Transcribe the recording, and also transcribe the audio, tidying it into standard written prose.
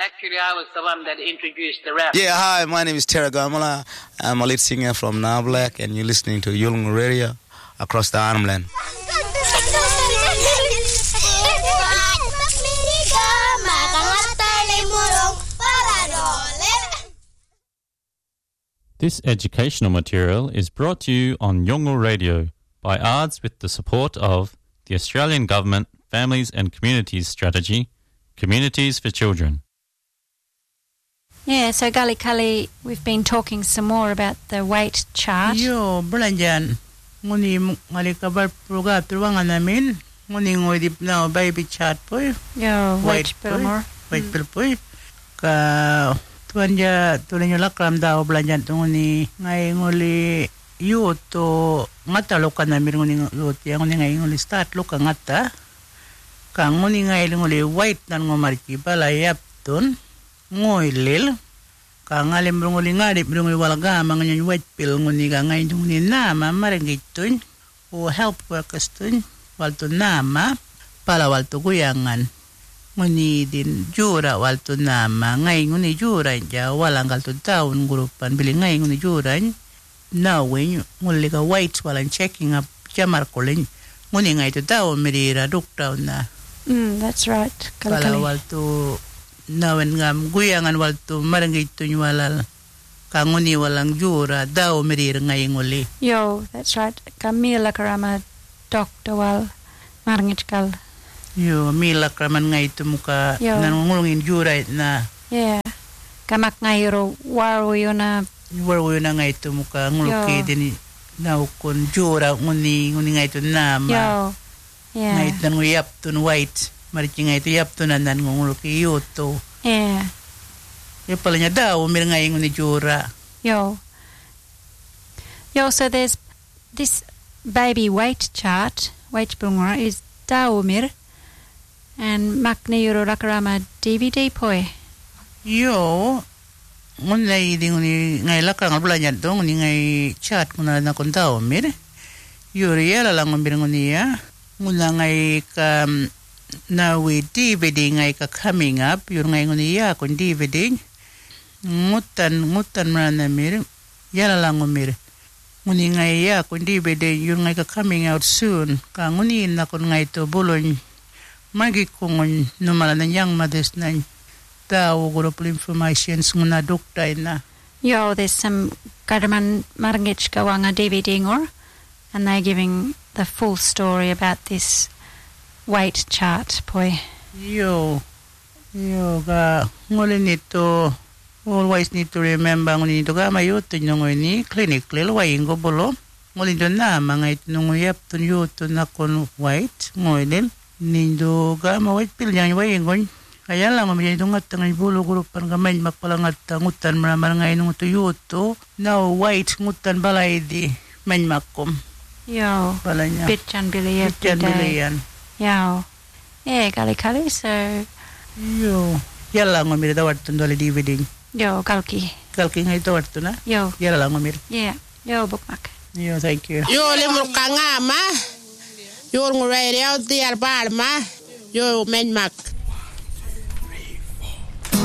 Actually, I was the one that introduced the rap. Yeah, hi, my name is Tera Gamala. I'm a lead singer from Now Black, and you're listening to Yulngu Radio across the Arnhem Land. This educational material is brought to you on Yolngu Radio by ARDS with the support of the Australian Government Families and Communities Strategy, Communities for Children. Yeah, so Gully Cully, we've been talking some more about the weight chart. Yo, Belanjan. Nguni malikabar program tuwangan namin. Nguni ngoy na baby chart po. Yo, weight Bilmore. Weight po. Ka tuanja tulanyo lakram daw belanjan nguni ngay nguli yuto ngata loka namin nguni yuto yang nguni ngay nguli start loka ngata. Ka nguni ngay nguli weight nan ngomariki balayap tun. Ngoy lil ka ngalim nguli ngadip nguli walaga manganyo white pill nguni ka ngay nguni nama marengitun o help workers tun walto nama pala walto guyangan nguni din jura walto nama ngay nguni jura ja walang kalto taon grupan bili ngay nguni jura now when nguli ka white walang checking up jamar kolin nguni ngay to taon merira duktaw na That's right. Pala walto nawan ngam guyangan walto marangito walal kanguni walang jura daw merir ngay nguli. Yo, that's right. Kamila karama doctor wal marangit Yo, mila kraman ngay ito muka nanungulungin jura na. Yeah. Kamak ngay ro waro yun na ngay ito muka nguluki din na ukon jura nguni ngay ito nama. Yo. Yeah. Ngay ito nguyap to white. Marichi ngay ito yap to nan nguluki yuto. Yeah. Yung pala niya daw, umir nga yung ni Jura. Yo, so there's this baby weight chart, weight bunga, is Daumir, and Makni Euro Lakarama DVD poi. Yo, ngunay di nguni ngay lakang albula niya doon, nguni ngay chat nguna na kung Daumir. Yuri yala lang umir nguni ya. Nguna ngay ka... Now we DVD ngay ka coming up yung ngay nguni ya kun DVD ngutan mana mir yala lang umir nguni ngay ya kun DVD yung ngay ka coming out soon ka nguni na kun ngay to bulon magi kung numala na yang mades na tao group information nguna duktay na. Yo, there's some Gadaman Marangich Gawanga DVD ngor, and they're giving the full story about this weight chart poi. Yo ga ngoli nito always need to remember ngoli nito ga mayuto ngoy ni clinic lelo waing go bolo ngoli do na mga itunuyap tunyuto na kon white ngoy din nindo ga ma white pil yang waing ngoy kaya lang mamaya itong at ngay bulo grupan gamay makpalangat ngutan maramar ngay nung tuyuto now white ngutan balay di man makom. Yo, balanya bitchan bili every day. Yo. Yeah, Gully, so... Yo. Yala ngomir dawat tundali DVD. Yo, Galki ngay dawat na? Yo. Yala ngomir. Yeah. Yo, bookmark. Yo, thank you. Yo, limur kangama. Yo, ngurayri out there, barma. Yo, menmak.